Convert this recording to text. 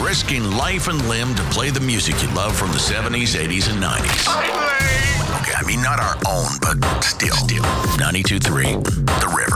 risking life and limb to play the music you love from the 70s, 80s, and 90s. Okay, I mean, not our own, but still. 92.3 The River.